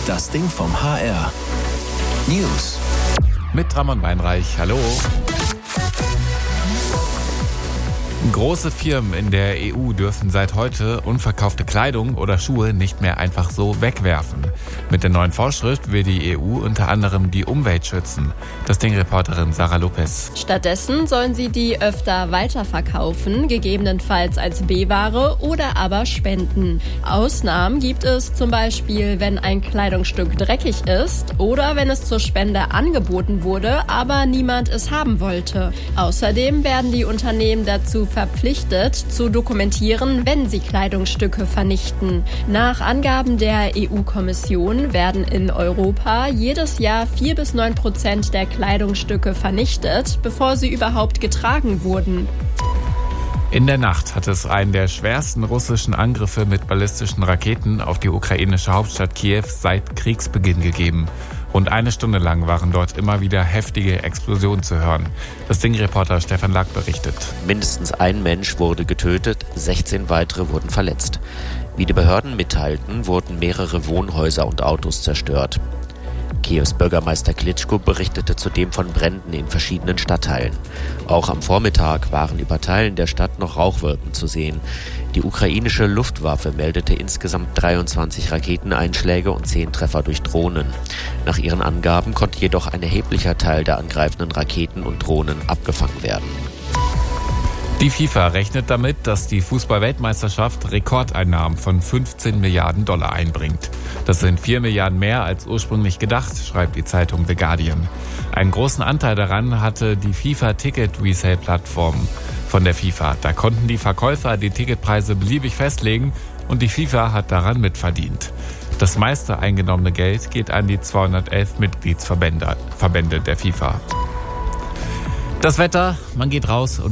Das Ding vom HR. News. Mit Ramon Weinreich. Hallo. Große Firmen in der EU dürfen seit heute unverkaufte Kleidung oder Schuhe nicht mehr einfach so wegwerfen. Mit der neuen Vorschrift will die EU unter anderem die Umwelt schützen. Das Ding-Reporterin Sarah Lopez. Stattdessen sollen sie die öfter weiterverkaufen, gegebenenfalls als B-Ware oder aber spenden. Ausnahmen gibt es zum Beispiel, wenn ein Kleidungsstück dreckig ist oder wenn es zur Spende angeboten wurde, aber niemand es haben wollte. Außerdem werden die Unternehmen dazu verpflichtet, zu dokumentieren, wenn sie Kleidungsstücke vernichten. Nach Angaben der EU-Kommission werden in Europa jedes Jahr 4-9% der Kleidungsstücke vernichtet, bevor sie überhaupt getragen wurden. In der Nacht hat es einen der schwersten russischen Angriffe mit ballistischen Raketen auf die ukrainische Hauptstadt Kiew seit Kriegsbeginn gegeben. Rund eine Stunde lang waren dort immer wieder heftige Explosionen zu hören. Das Ding-Reporter Stefan Lack berichtet. Mindestens ein Mensch wurde getötet, 16 weitere wurden verletzt. Wie die Behörden mitteilten, wurden mehrere Wohnhäuser und Autos zerstört. Kiews Bürgermeister Klitschko berichtete zudem von Bränden in verschiedenen Stadtteilen. Auch am Vormittag waren über Teilen der Stadt noch Rauchwolken zu sehen. Die ukrainische Luftwaffe meldete insgesamt 23 Raketeneinschläge und 10 Treffer durch Drohnen. Nach ihren Angaben konnte jedoch ein erheblicher Teil der angreifenden Raketen und Drohnen abgefangen werden. Die FIFA rechnet damit, dass die Fußball-Weltmeisterschaft Rekordeinnahmen von 15 Milliarden Dollar einbringt. Das sind 4 Milliarden mehr als ursprünglich gedacht, schreibt die Zeitung The Guardian. Einen großen Anteil daran hatte die FIFA-Ticket-Resale-Plattform von der FIFA. Da konnten die Verkäufer die Ticketpreise beliebig festlegen und die FIFA hat daran mitverdient. Das meiste eingenommene Geld geht an die 211 Mitgliedsverbände der FIFA. Das Wetter, man geht raus und